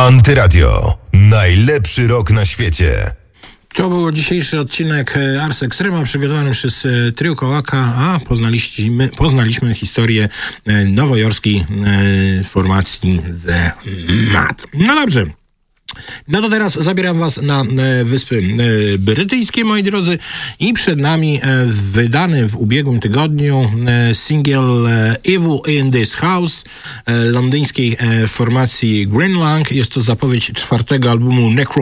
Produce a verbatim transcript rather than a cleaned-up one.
Antyradio. Najlepszy rok na świecie. To był dzisiejszy odcinek Ars Extrema przygotowany przez Trio Kołaka, a poznaliśmy, poznaliśmy historię nowojorskiej formacji The Mad. No dobrze. No to teraz zabieram was na Wyspy Brytyjskie, moi drodzy, i przed nami wydany w ubiegłym tygodniu single Evil in this House londyńskiej formacji Green Lung. Jest to zapowiedź czwartego albumu Necro